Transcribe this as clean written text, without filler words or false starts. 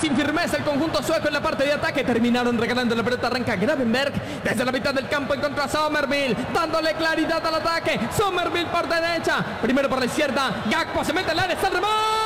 sin firmeza el conjunto sueco en la parte de ataque. Terminaron regalando la pelota. Arranca Gravenberg desde la mitad del campo en contra a Somerville, dándole claridad al ataque. Somerville por derecha, primero por la izquierda. Gakpo se mete en el área, está el remate.